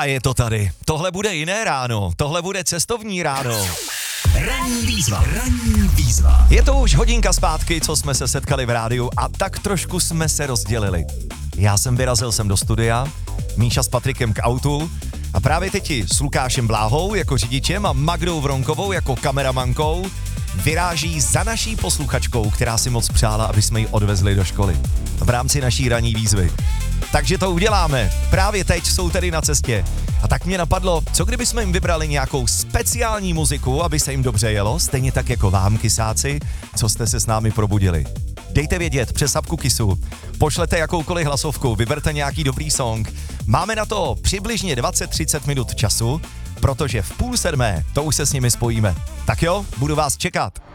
A je to tady. Tohle bude jiné ráno. Tohle bude cestovní ráno. Ranní výzva. Je to už hodinka zpátky, co jsme se setkali v rádiu a tak trošku jsme se rozdělili. Já jsem vyrazil sem do studia, Míša s Patrikem k autu a právě teď s Lukášem Bláhou jako řidičem a Magdou Vronkovou jako kameramankou vyráží za naší posluchačkou, která si moc přála, aby jsme ji odvezli do školy. V rámci naší ranní výzvy. Takže to uděláme. Právě teď jsou tedy na cestě. A tak mě napadlo, co kdyby jsme jim vybrali nějakou speciální muziku, aby se jim dobře jelo, stejně tak jako vám, kysáci, co jste se s námi probudili. Dejte vědět přes apku Kisu, pošlete jakoukoliv hlasovku, vyberte nějaký dobrý song. Máme na to přibližně 20-30 minut času, protože v 6:30 to už se s nimi spojíme. Tak jo, budu vás čekat.